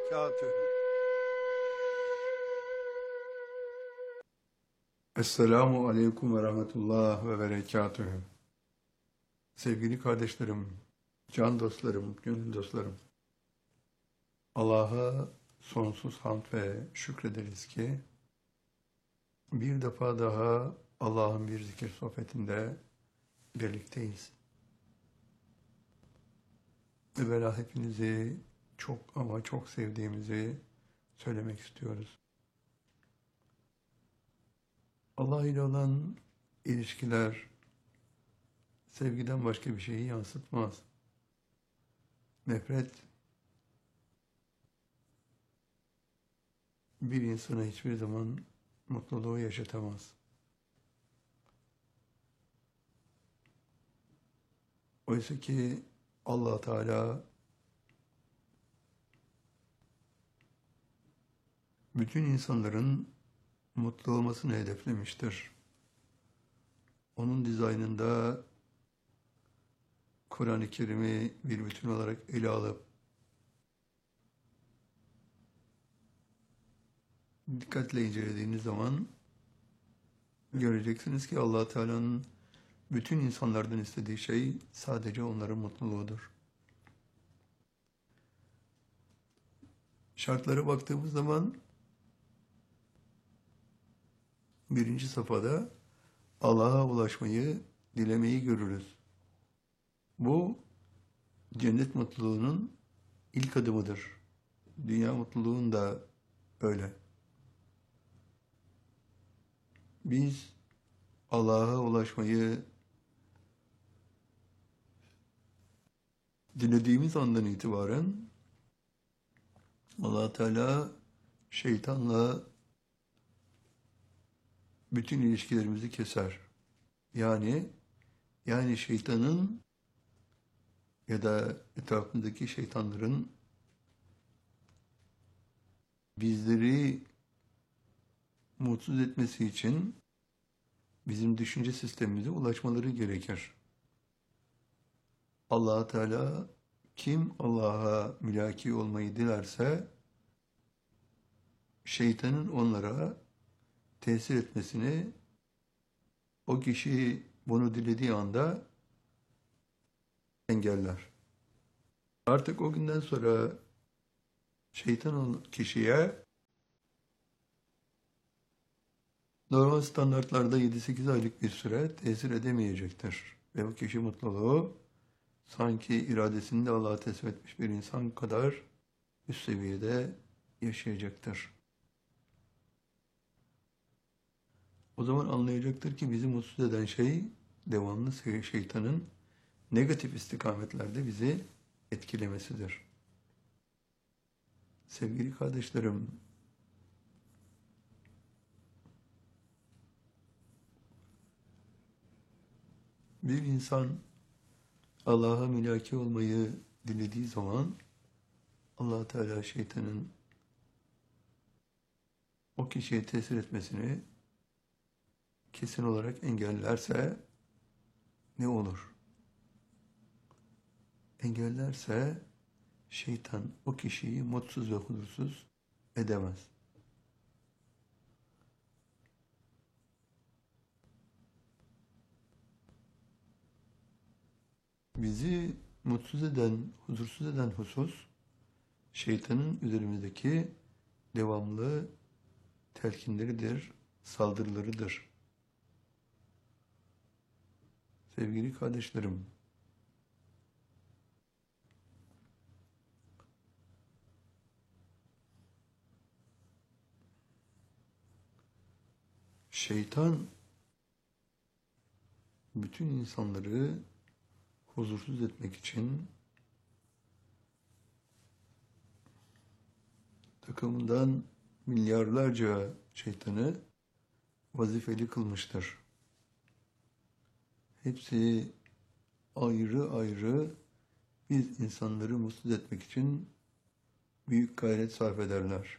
berekatühü. Esselamu Aleyküm ve Rahmetullah ve Berekatühü. Sevgili kardeşlerim, can dostlarım, gönül dostlarım. Allah'a sonsuz hamd ve şükrederiz ki bir defa daha Allah'ın bir zikir sohbetinde birlikteyiz. Evvela hepinizi çok ama çok sevdiğimizi söylemek istiyoruz. Allah ile olan ilişkiler sevgiden başka bir şeyi yansıtmaz. Nefret bir insana hiçbir zaman mutluluğu yaşatamaz. Oysa ki Allah Teala bütün insanların mutlu olmasını hedeflemiştir. Onun dizaynında Kur'an-ı Kerim'i bir bütün olarak ele alıp dikkatle incelediğiniz zaman göreceksiniz ki Allah Teala'nın bütün insanlardan istediği şey sadece onların mutluluğudur. Şartlara baktığımız zaman birinci safhada Allah'a ulaşmayı, dilemeyi görürüz. Bu cennet mutluluğunun ilk adımıdır. Dünya mutluluğun da öyle. Biz Allah'a ulaşmayı dilediğimiz andan itibaren Allah Teala şeytanla bütün ilişkilerimizi keser. Yani şeytanın ya da etrafındaki şeytanların bizleri mutsuz etmesi için bizim düşünce sistemimize ulaşmaları gerekir. Allah Teala kim Allah'a mülaki olmayı dilerse şeytanın onlara tesir etmesini o kişi bunu dilediği anda engeller. Artık o günden sonra şeytan o kişiye normal standartlarda 7-8 aylık bir süre tesir edemeyecektir. Ve o kişi mutluluğu sanki iradesini de Allah'a teslim etmiş bir insan kadar üst seviyede yaşayacaktır. O zaman anlayacaktır ki bizi mutsuz eden şey devamlı şeytanın negatif istikametlerde bizi etkilemesidir. Sevgili kardeşlerim, bir insan Allah'a mülaki olmayı dilediği zaman Allah Teala şeytanın o kişiye tesir etmesini kesin olarak engellerse ne olur? Engellerse şeytan o kişiyi mutsuz ve huzursuz edemez. Bizi mutsuz eden, huzursuz eden husus, şeytanın üzerimizdeki devamlı telkinleridir, saldırılarıdır. Sevgili kardeşlerim, şeytan bütün insanları huzursuz etmek için takımından milyarlarca şeytanı vazifeli kılmıştır. Hepsi ayrı ayrı biz insanları mutsuz etmek için büyük gayret sarf ederler.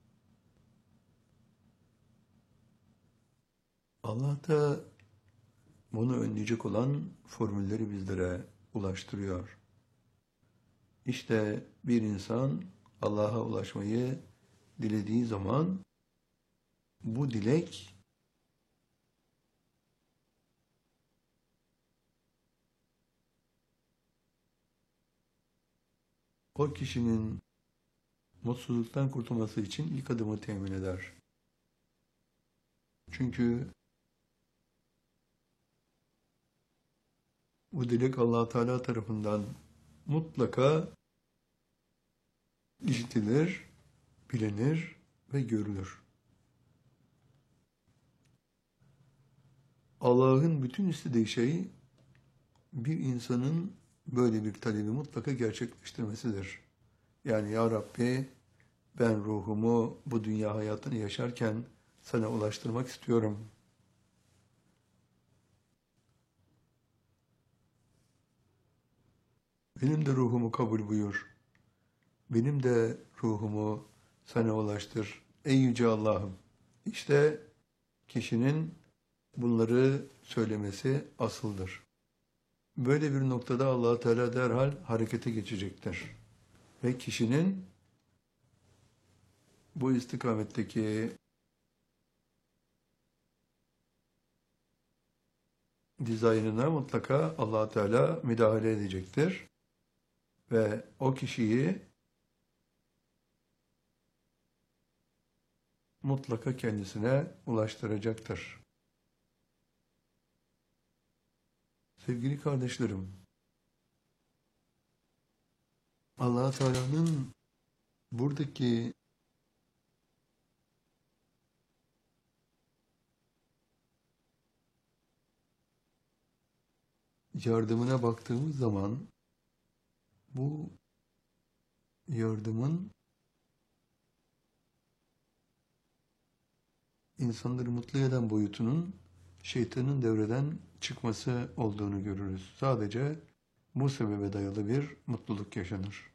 Allah da bunu önleyecek olan formülleri bizlere ulaştırıyor. İşte bir insan Allah'a ulaşmayı dilediği zaman bu dilek o kişinin mutsuzluktan kurtulması için ilk adımı temin eder. Çünkü bu dilek Allah Teala tarafından mutlaka işitilir, bilinir ve görülür. Allah'ın bütün istediği şey bir insanın böyle bir talebi mutlaka gerçekleştirmesidir. Yani ya Rabbi, ben ruhumu bu dünya hayatını yaşarken sana ulaştırmak istiyorum. Benim de ruhumu kabul buyur. Benim de ruhumu sana ulaştır. Ey Yüce Allah'ım. İşte kişinin bunları söylemesi asıldır. Böyle bir noktada Allah Teala derhal harekete geçecektir. Ve kişinin bu istikametteki dizaynına mutlaka Allah Teala müdahale edecektir. Ve o kişiyi mutlaka kendisine ulaştıracaktır. Sevgili kardeşlerim, Allah Teala'nın buradaki yardımına baktığımız zaman bu yardımın insanları mutlu eden boyutunun şeytanın devreden çıkması olduğunu görürüz. Sadece bu sebebe dayalı bir mutluluk yaşanır.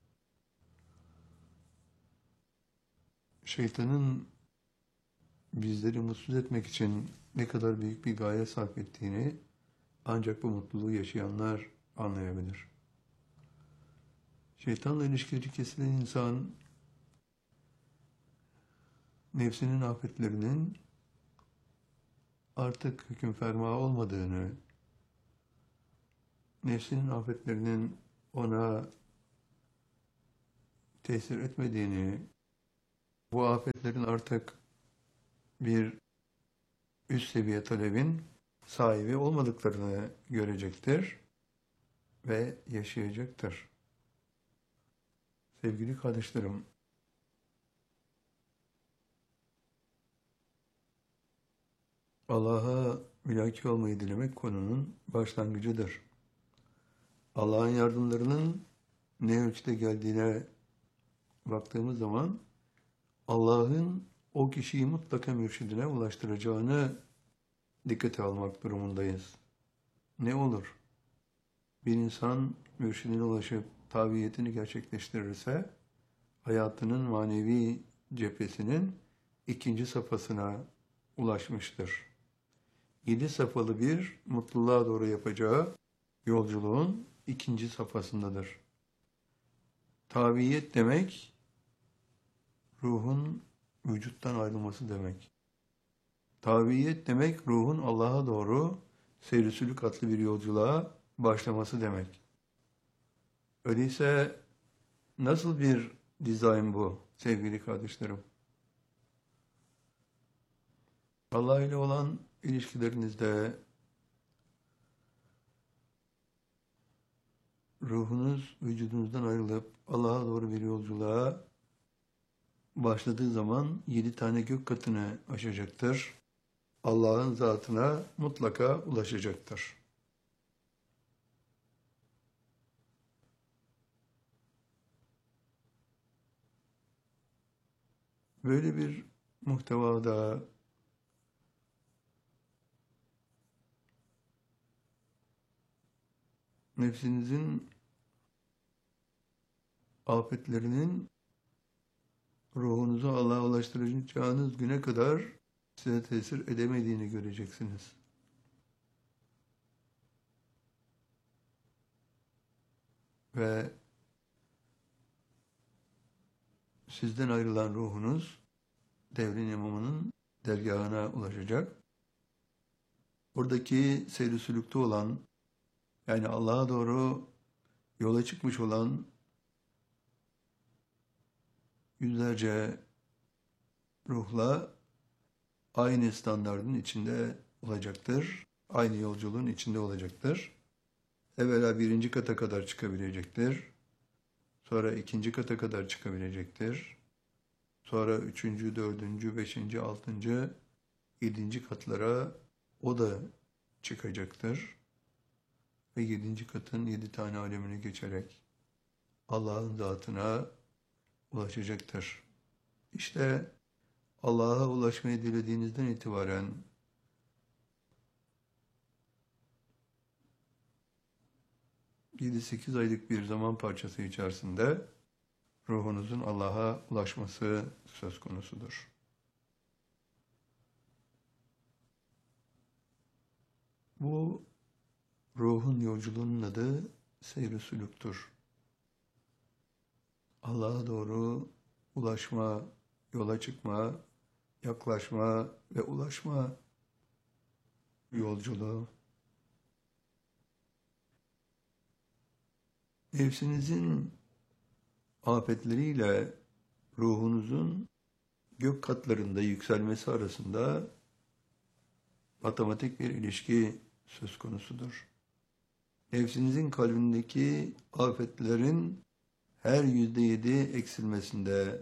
Şeytanın bizleri mutsuz etmek için ne kadar büyük bir gaye sarf ettiğini ancak bu mutluluğu yaşayanlar anlayabilir. Şeytanla ilişkileri kesilen insan nefsinin afetlerinin artık hüküm ferma olmadığını, nefsinin afetlerinin ona tesir etmediğini, bu afetlerin artık bir üst seviye talebin sahibi olmadıklarını görecektir ve yaşayacaktır. Sevgili kardeşlerim, Allah'a mülaki olmayı dilemek konunun başlangıcıdır. Allah'ın yardımlarının ne ölçüde geldiğine baktığımız zaman Allah'ın o kişiyi mutlaka mürşidine ulaştıracağını dikkate almak durumundayız. Ne olur? Bir insan mürşidine ulaşıp tabiyetini gerçekleştirirse hayatının manevi cephesinin ikinci safhasına ulaşmıştır. 7 safhalı bir mutluluğa doğru yapacağı yolculuğun ikinci safhasındadır. Tabiyet demek, ruhun vücuttan ayrılması demek. Tabiyet demek, ruhun Allah'a doğru seyri adlı bir yolculuğa başlaması demek. Öyleyse nasıl bir dizayn bu sevgili kardeşlerim? Allah ile olan ilişkilerinizde ruhunuz vücudunuzdan ayrılıp Allah'a doğru bir yolculuğa başladığı zaman 7 tane gök katını aşacaktır. Allah'ın zatına mutlaka ulaşacaktır. Böyle bir muhtevada nefsinizin afetlerinin ruhunuzu Allah'a ulaştıracağınız güne kadar size tesir edemediğini göreceksiniz. Ve sizden ayrılan ruhunuz devrin imamının dergahına ulaşacak. Oradaki seyri sülükte olan, yani Allah'a doğru yola çıkmış olan yüzlerce ruhla aynı standardın içinde olacaktır. Aynı yolculuğun içinde olacaktır. Evvela birinci kata kadar çıkabilecektir. Sonra ikinci kata kadar çıkabilecektir. Sonra üçüncü, dördüncü, beşinci, altıncı, yedinci katlara o da çıkacaktır. Ve yedinci katın 7 tane alemini geçerek Allah'ın zatına ulaşacaktır. İşte Allah'a ulaşmayı dilediğinizden itibaren 7-8 aylık bir zaman parçası içerisinde ruhunuzun Allah'a ulaşması söz konusudur. Bu ruhun yolculuğunun adı seyr-i sülüktür. Allah'a doğru ulaşma, yola çıkma, yaklaşma ve ulaşma yolculuğu. Nefsinizin afetleriyle ruhunuzun gök katlarında yükselmesi arasında matematik bir ilişki söz konusudur. Nefsinizin kalbindeki afetlerin her %7 eksilmesinde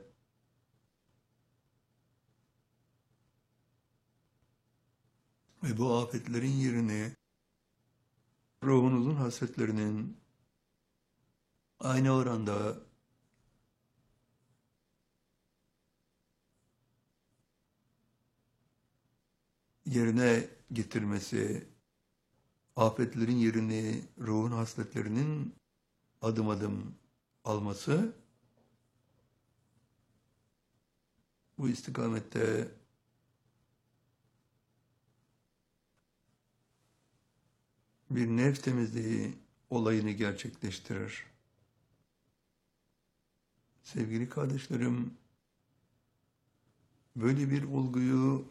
ve bu afetlerin yerini ruhunuzun hasretlerinin aynı oranda yerine getirmesi, afetlerin yerini ruhun hasletlerinin adım adım alması, bu istikamette bir nefs temizliği olayını gerçekleştirir. Sevgili kardeşlerim, böyle bir olguyu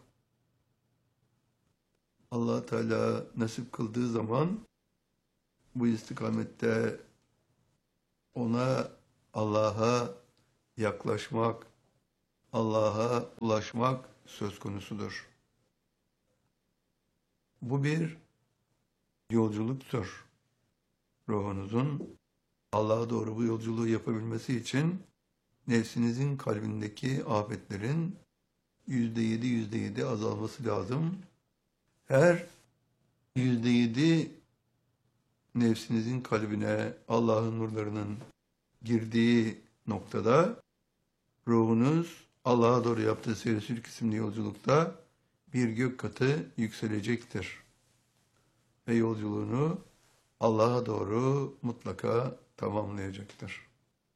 Allah Teala nasip kıldığı zaman bu istikamette ona, Allah'a yaklaşmak, Allah'a ulaşmak söz konusudur. Bu bir yolculuktur. Ruhunuzun Allah'a doğru bu yolculuğu yapabilmesi için nefsinizin kalbindeki afetlerin %7 azalması lazım. Her %7 nefsinizin kalbine Allah'ın nurlarının girdiği noktada ruhunuz Allah'a doğru yaptığı seyir isimli yolculukta bir gök katı yükselecektir. Ve yolculuğunu Allah'a doğru mutlaka tamamlayacaktır.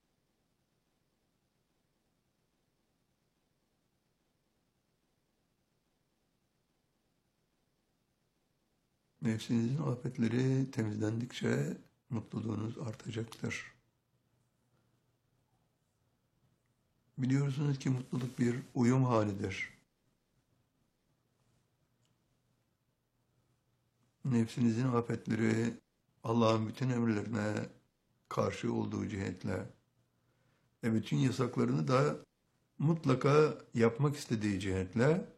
Nefsinizin afetleri temizlendikçe mutluluğunuz artacaktır. Biliyorsunuz ki mutluluk bir uyum halidir. Nefsinizin afetleri Allah'ın bütün emirlerine karşı olduğu cihetle ve bütün yasaklarını da mutlaka yapmak istediği cihetle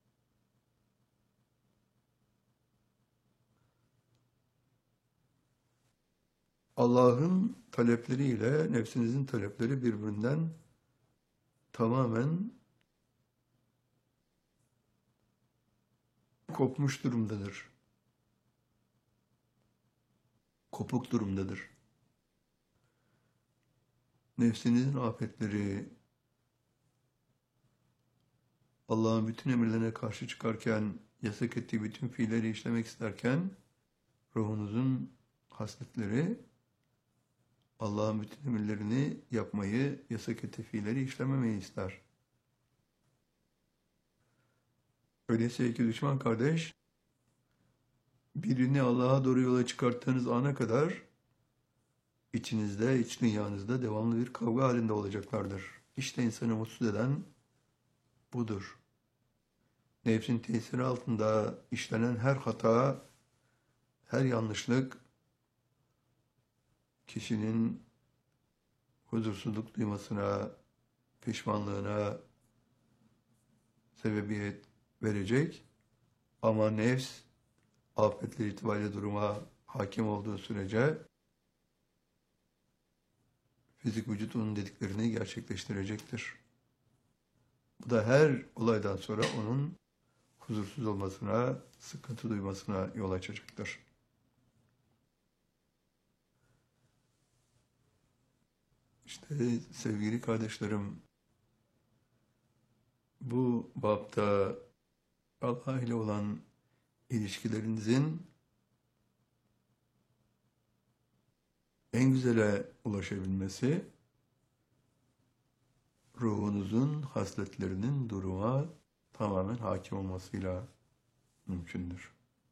Allah'ın talepleriyle nefsinizin talepleri birbirinden tamamen kopmuş durumdadır. Kopuk durumdadır. Nefsinizin afetleri Allah'ın bütün emirlerine karşı çıkarken, yasak ettiği bütün fiilleri işlemek isterken ruhunuzun hasletleri Allah'ın bütün emirlerini yapmayı, yasak ettiği fiilleri işlememeyi ister. Öyleyse iki düşman kardeş, birini Allah'a doğru yola çıkarttığınız ana kadar içinizde, iç dünyanızda devamlı bir kavga halinde olacaklardır. İşte insanı mutsuz eden budur. Nefsin tesiri altında işlenen her hata, her yanlışlık kişinin huzursuzluk duymasına, pişmanlığına sebebiyet verecek. Ama nefs afetler itibariyle duruma hakim olduğu sürece fizik vücut onun dediklerini gerçekleştirecektir. Bu da her olaydan sonra onun huzursuz olmasına, sıkıntı duymasına yol açacaktır. İşte sevgili kardeşlerim, bu bapta Allah ile olan ilişkilerinizin en güzele ulaşabilmesi, ruhunuzun hasletlerinin duruma tamamen hakim olmasıyla mümkündür.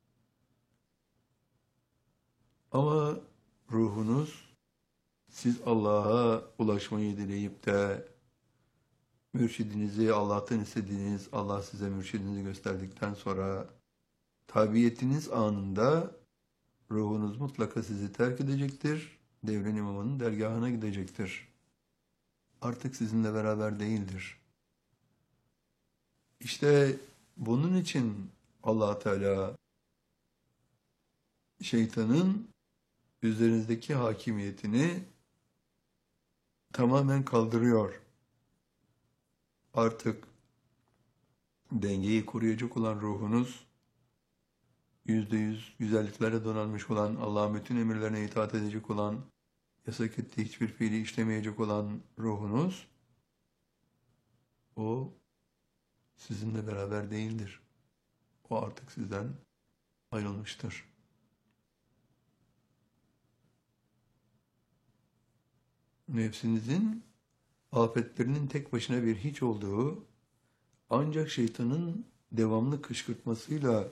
Ama ruhunuz, siz Allah'a ulaşmayı dileyip de mürşidinizi Allah'tan istediğiniz, Allah size mürşidinizi gösterdikten sonra tabiiyetiniz anında ruhunuz mutlaka sizi terk edecektir. Devran imamının dergahına gidecektir. Artık sizinle beraber değildir. İşte bunun için Allah Teala şeytanın üzerinizdeki hakimiyetini tamamen kaldırıyor. Artık dengeyi koruyacak olan ruhunuz, %100 güzelliklere donanmış olan, Allah'ın bütün emirlerine itaat edecek olan, yasak ettiği hiçbir fiili işlemeyecek olan ruhunuz, o sizinle beraber değildir. O artık sizden ayrılmıştır. Nefsinizin afetlerinin tek başına bir hiç olduğu, ancak şeytanın devamlı kışkırtmasıyla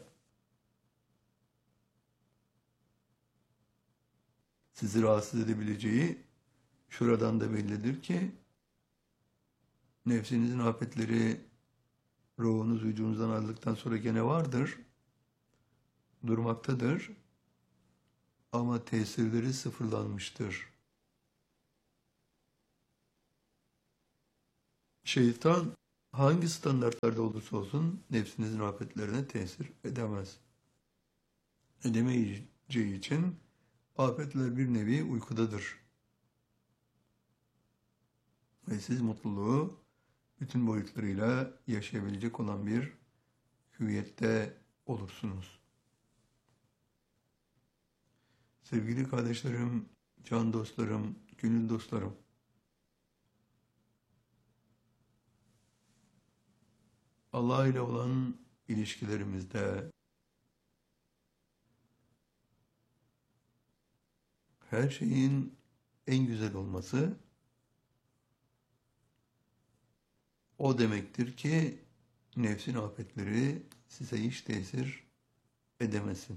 sizi rahatsız edebileceği şuradan da bellidir ki, nefsinizin afetleri ruhunuz vücudunuzdan ayrıldıktan sonra gene vardır, durmaktadır ama tesirleri sıfırlanmıştır. Şeytan hangi standartlarda olursa olsun nefsinizin afetlerine tesir edemez. Edemeyeceği için afetler bir nevi uykudadır. Ve siz mutluluğu bütün boyutlarıyla yaşayabilecek olan bir hüviyette olursunuz. Sevgili kardeşlerim, can dostlarım, gönül dostlarım, Allah ile olan ilişkilerimizde her şeyin en güzel olması o demektir ki nefsin afetleri size hiç tesir edemesin.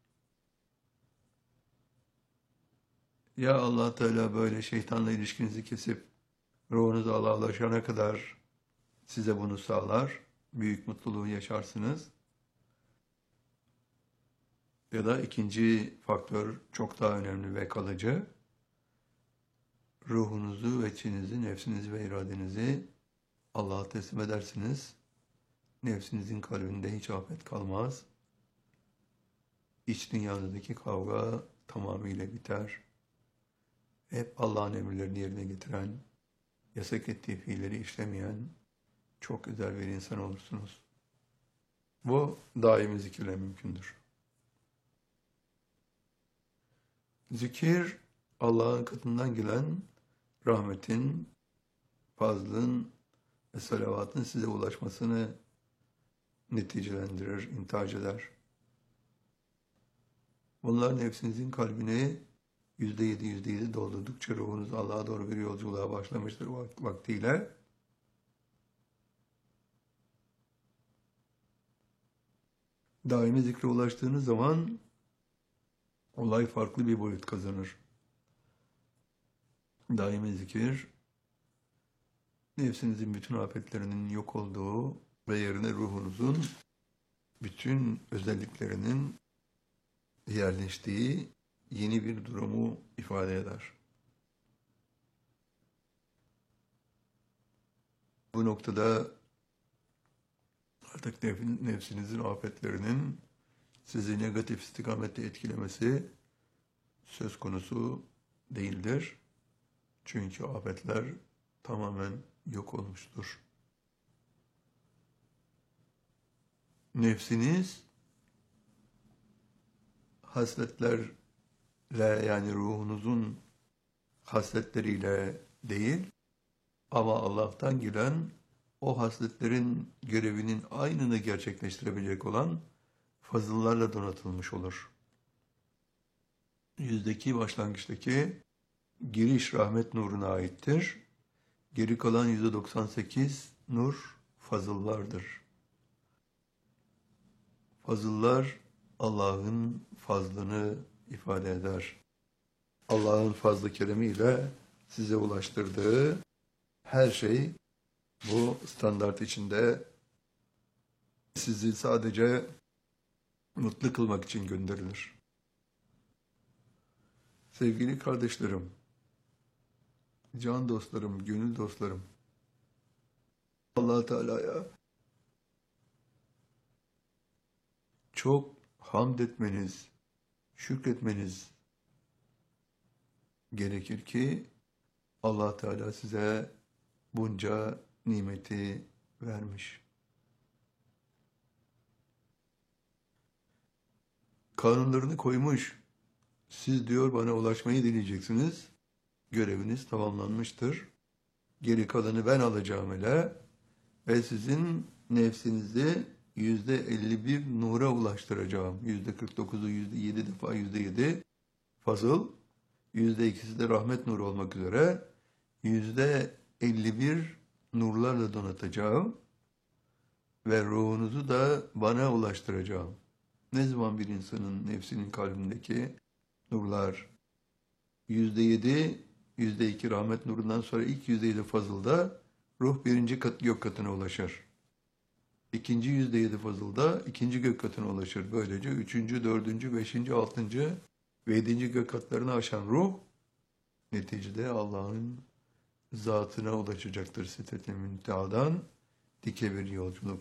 Ya Allah Teala böyle şeytanla ilişkinizi kesip ruhunuz Allah'a ulaşana kadar size bunu sağlar, büyük mutluluğu yaşarsınız. Ya da ikinci faktör çok daha önemli ve kalıcı. Ruhunuzu ve içinizi, nefsinizi ve iradenizi Allah'a teslim edersiniz. Nefsinizin kalbinde hiç afet kalmaz. İç dünyanızdaki kavga tamamıyla biter. Hep Allah'ın emirlerini yerine getiren, yasak ettiği fiilleri işlemeyen çok güzel bir insan olursunuz. Bu daimi zikirle mümkündür. Zikir, Allah'ın katından gelen rahmetin, fazlın ve salavatın size ulaşmasını neticelendirir, intihac eder. Bunlar nefsinizin kalbini %7 doldurdukça ruhunuz Allah'a doğru bir yolculuğa başlamıştır vaktiyle. Daimi zikre ulaştığınız zaman olay farklı bir boyut kazanır. Daimi zikir nefsinizin bütün afetlerinin yok olduğu ve yerine ruhunuzun bütün özelliklerinin yerleştiği yeni bir durumu ifade eder. Bu noktada artık nefsinizin afetlerinin sizi negatif istikamette etkilemesi söz konusu değildir. Çünkü afetler tamamen yok olmuştur. Nefsiniz hasletlerle, yani ruhunuzun hasletleriyle değil ama Allah'tan gelen o hasletlerin görevinin aynını gerçekleştirebilecek olan fazıllarla donatılmış olur. Yüzdeki başlangıçtaki giriş rahmet nuruna aittir. Geri kalan %98 nur fazıllardır. Fazıllar Allah'ın fazlını ifade eder. Allah'ın fazlı keremiyle size ulaştırdığı her şey bu standart içinde sizi sadece mutlu kılmak için gönderilir. Sevgili kardeşlerim, can dostlarım, gönül dostlarım, Allah Teala'ya çok hamd etmeniz, şükretmeniz gerekir ki Allah Teala size bunca nimeti vermiş. Kanunlarını koymuş. Siz diyor bana ulaşmayı dileyeceksiniz. Göreviniz tamamlanmıştır. Geri kalanı ben alacağım hele ve sizin nefsinizi %51 nura ulaştıracağım. %49'u %7 defa %7 fazıl, %2'si de rahmet nuru olmak üzere %51 nurlarla donatacağım ve ruhunuzu da bana ulaştıracağım. Ne zaman bir insanın nefsinin kalbindeki nurlar %7, %2 rahmet nurundan sonra ilk %7 fazılda ruh birinci gök katına ulaşır. İkinci %7 fazılda ikinci gök katına ulaşır. Böylece üçüncü, dördüncü, beşinci, altıncı ve yedinci gök katlarını aşan ruh neticede Allah'ın zatına ulaşacaktır. Sidret-i Münteha'dan dike bir yolculuk.